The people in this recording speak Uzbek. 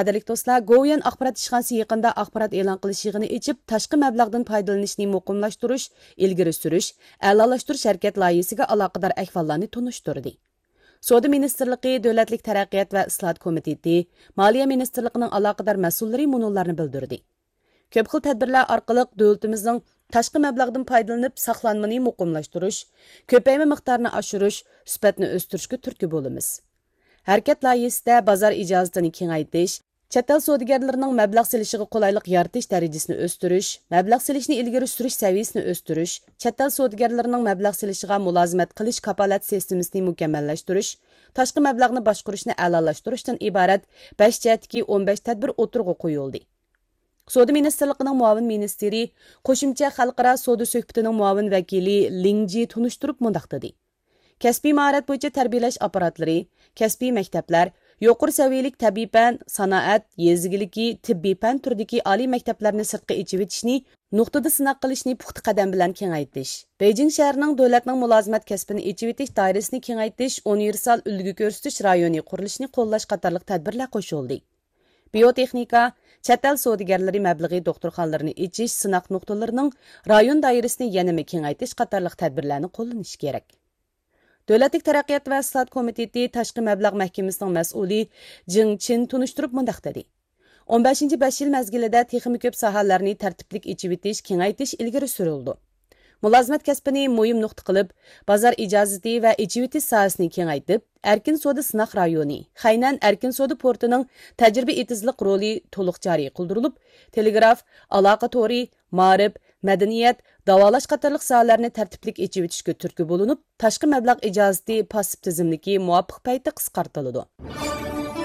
Qadirlik do'stlar, Goyan axborot ishxonasi yaqinda axborot e'lon qilish yig'ini ichib, tashqi mablag'dan foydalanishni muqimlashtirish, ilgari surish, a'lolashtirish harakat loyihasiga aloqador ahvollarni tunishtirdi. Savdo ministrligi, Davlatlik taraqqiyot va islohot komiteti, Moliya ministrligining aloqador mas'ullari munullarni bildirdi. Ko'p xil tadbirlar orqali davlatimizning tashqi mablag'dan foydalanib saqlanmani muqimlashtirish, ko'payma miqdorini oshirish, sifatni o'stirishga turtki bo'lamiz. Harakat loyihasida bozor ijozatini kengaytirish, chet el savdogarlarining mablag' silishiga qulaylik yaratish darajasini o'stirish, mablag' silishni ilgari surish saviyasini o'stirish, chet el savdogarlarining mablag' silishiga mulozimat qilish kafolat sistemasini mukammallashtirish, tashqi mablag'ni boshqarishni a'lolashtirishdan iborat 5 jihatdagi 15 tadbir o'tirg'i qo'yildi. Savdo ministrligining muavin ministri, qo'shimcha xalqaro savdo suhbatining muavin vakili Lingji tunishtirib mundaq dedi. Kasbiy mahorat bo'yicha tarbiyalash apparatlari, kasbiy maktablar, yuqori saviyalik tabiiy fan, sanoat, yezgiligi, tibbiy fan turidagi oliy maktablarni sirtqa ichib etishni, nuqtada sinaq qilishni puxta qadam bilan kengaytirish. Beijing shahrining davlatning mulozimat kasbini ichib etish doirasini kengaytirish, universal ulgu ko'rsatish rayoni qurilishini qo'llash qatorliq tadbirlar qo'shildi. Biotexnika, chet el savdogarlari mablag'i doktorxonalarni ichish sinaq nuqtalarining rayon doirasini yanada kengaytirish qatorliq tadbirlarni qo'llanish kerak. Davlatlik taraqqiyot va islohot komiteti tashqi mablag' mahkamasining mas'uli Jing Chin tunishtirib mundaq dedi. 15-5 yil mezgilida texnik ko'p sohalarni tartiblik ichib etish, kengaytirish ilgari surildi. Mulozimat kasbini muhim nuqta qilib, bozor ijozati va ichib etish sohasini kengaytib, erkin savdo sinaq rayoni, Xaynan erkin savdo portining tajriba etizlik roli to'liq joriy qildirilib, telegraf, aloqa to'ri, ma'rif, madaniyat, davolash qatorliq sohalarni tartiblik ichib etishga turtki bo'linib, tashqi mablag' ijozati passiv tizimligi muvofiq payti qisqartirildi.